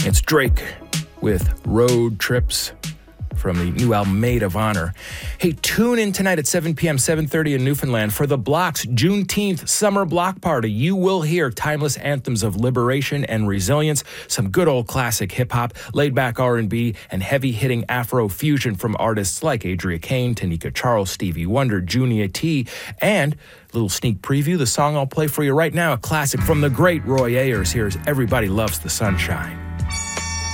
It's Drake with Road Trips from the new album Maid of Honor. Hey, tune in tonight at 7 p.m., 7:30 in Newfoundland for the Block's Juneteenth Summer Block Party. You will hear timeless anthems of liberation and resilience, some good old classic hip-hop, laid-back R&B, and heavy-hitting Afro-fusion from artists like Adria Kane, Tanika Charles, Stevie Wonder, Junia T, and a little sneak preview, the song I'll play for you right now, a classic from the great Roy Ayers. Here's Everybody Loves the Sunshine.